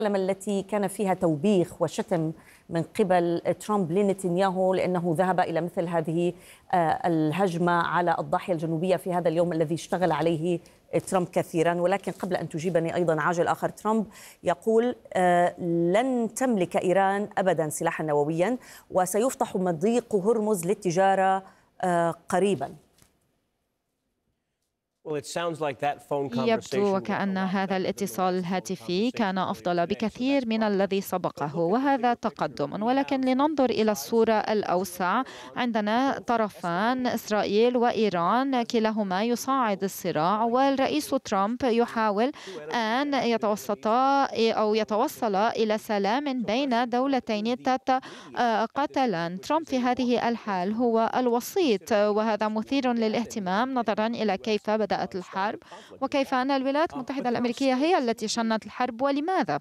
التي كان فيها توبيخ وشتم من قبل ترامب لنتنياهو لأنه ذهب إلى مثل هذه الهجمة على الضاحية الجنوبية في هذا اليوم الذي اشتغل عليه ترامب كثيرا. ولكن قبل أن تجيبني أيضا عاجل آخر، ترامب يقول لن تملك إيران أبدا سلاحا نوويا وسيفتح مضيق هرمز للتجارة قريبا. يبدو وكأن هذا الاتصال الهاتفي كان أفضل بكثير من الذي سبقه، وهذا تقدم. ولكن لننظر إلى الصورة الأوسع. عندنا طرفان، إسرائيل وإيران، كلاهما يصعد الصراع، والرئيس ترامب يحاول أن يتوصل إلى سلام بين دولتين تتقاتلان. ترامب في هذه الحال هو الوسيط، وهذا مثير للاهتمام نظرا إلى كيف بدأت الحرب وكيف أن الولايات المتحدة الأمريكية هي التي شنت الحرب ولماذا.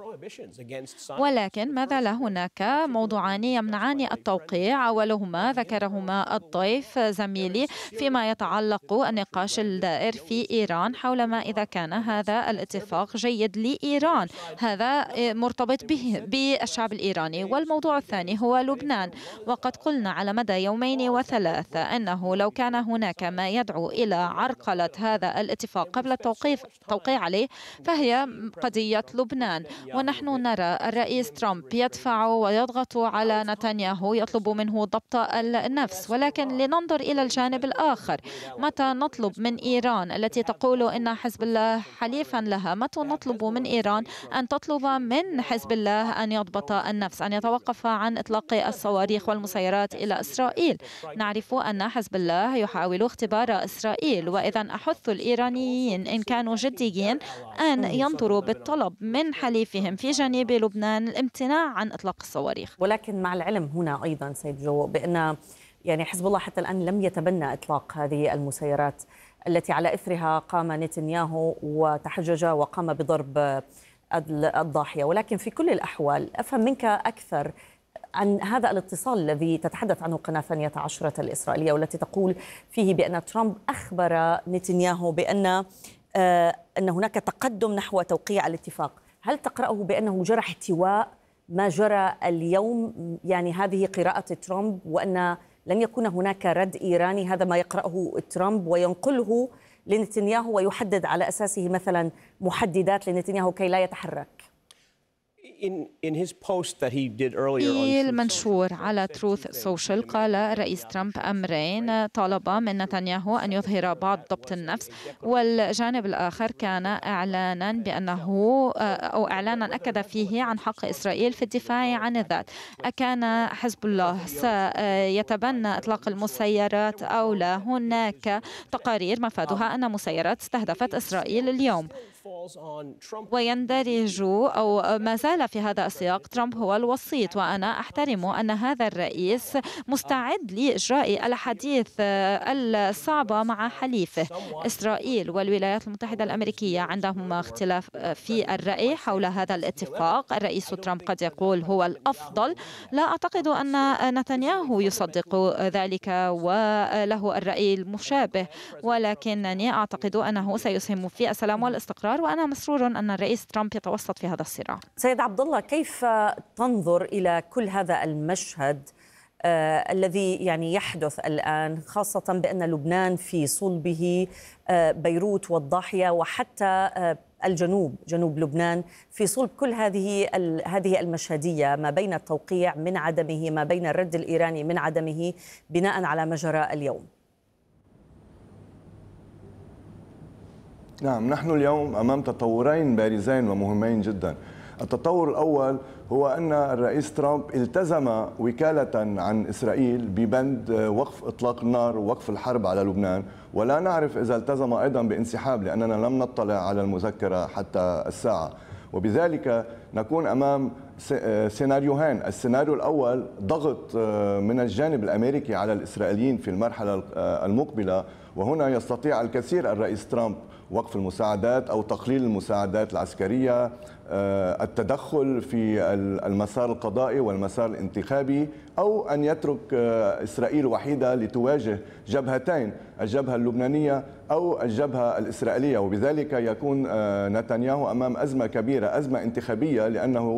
ولكن ما زال هناك موضوعان يمنعان التوقيع، أولهما ذكرهما الضيف زميلي فيما يتعلق النقاش الدائر في إيران حول ما إذا كان هذا الاتفاق جيد لإيران. هذا مرتبط بالشعب الإيراني. والموضوع الثاني هو لبنان، وقد قلنا على مدى يومين وثلاثة أنه لو كان هناك ما يدعو إلى عرقلة هذا الاتفاق قبل التوقيع عليه فهي قضية لبنان. ونحن نرى الرئيس ترامب يدفع ويضغط على نتنياهو، يطلب منه ضبط النفس. ولكن لننظر إلى الجانب الآخر، متى نطلب من إيران التي تقول إن حزب الله حليفا لها، متى نطلب من إيران أن تطلب من حزب الله أن يضبط النفس، أن يتوقف عن إطلاق الصواريخ والمسيرات إلى إسرائيل؟ نعرف أن حزب الله يحاول اختبار إسرائيل، وإذا أحث الإيرانيين إن كانوا جديين أن ينظروا بالطلب من حليفهم في جنوب لبنان الامتناع عن إطلاق الصواريخ. ولكن مع العلم هنا أيضا سيد جو بأن حزب الله حتى الآن لم يتبنى إطلاق هذه المسيرات التي على إثرها قام نتنياهو وتحجج وقام بضرب الضاحية. ولكن في كل الأحوال أفهم منك أكثر عن هذا الاتصال الذي تتحدث عنه قناة 12 الإسرائيلية، والتي تقول فيه بأن ترامب أخبر نتنياهو بأن هناك تقدم نحو توقيع الاتفاق. هل تقرأه بأنه جرى احتواء ما جرى اليوم؟ هذه قراءة ترامب، وأن لن يكون هناك رد إيراني. هذا ما يقرأه ترامب وينقله لنتنياهو ويحدد على أساسه مثلا محددات لنتنياهو كي لا يتحرك. في المنشور على تروث سوشيال قال الرئيس ترامب أمرين: طالب من نتنياهو أن يظهر بعض ضبط النفس، والجانب الآخر كان إعلانا إعلانا أكد فيه عن حق إسرائيل في الدفاع عن الذات. أكان حزب الله سيتبنى إطلاق المسيرات أو لا؟ هناك تقارير مفادها أن مسيرات استهدفت إسرائيل اليوم، ويندرج أو ما زال في هذا السياق ترامب هو الوسيط. وأنا أحترم أن هذا الرئيس مستعد لإجراء الحديث الصعبة مع حليفه. إسرائيل والولايات المتحدة الأمريكية عندهما اختلاف في الرأي حول هذا الاتفاق. الرئيس ترامب قد يقول هو الأفضل، لا أعتقد أن نتنياهو يصدق ذلك وله الرأي المشابه، ولكنني أعتقد أنه سيسهم في السلام والاستقرار، وأنا مسرور أن الرئيس ترامب يتوسط في هذا الصراع. سيد عبد الله، كيف تنظر إلى كل هذا المشهد الذي يحدث الآن، خاصة بأن لبنان في صلبه بيروت والضاحية وحتى جنوب لبنان في صلب كل هذه المشهدية، ما بين التوقيع من عدمه، ما بين الرد الإيراني من عدمه، بناء على ما جرى اليوم؟ نعم، نحن اليوم أمام تطورين بارزين ومهمين جدا. التطور الأول هو أن الرئيس ترامب التزم وكالة عن إسرائيل ببند وقف إطلاق النار ووقف الحرب على لبنان، ولا نعرف إذا التزم أيضا بانسحاب لأننا لم نطلع على المذكرة حتى الساعة. وبذلك نكون أمام سيناريوهين. السيناريو الأول ضغط من الجانب الأمريكي على الإسرائيليين في المرحلة المقبلة، وهنا يستطيع الكثير الرئيس ترامب وقف المساعدات أو تقليل المساعدات العسكرية، التدخل في المسار القضائي والمسار الانتخابي، أو أن يترك إسرائيل وحيدة لتواجه جبهتين، الجبهة اللبنانية أو الجبهة الإسرائيلية. وبذلك يكون نتنياهو أمام أزمة كبيرة، أزمة انتخابية، لأنه